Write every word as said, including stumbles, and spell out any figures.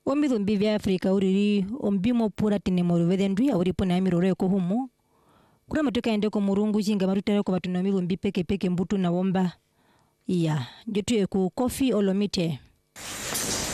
Omithumbi vya Afrika uriri ombimo pura tine moru vedendwi auri pona mirore ko humo kura matuka ende ko murungu jinga marutare ko batuna mithumbi peke peke mbutu na womba iya jotu ku Koffi Olomide.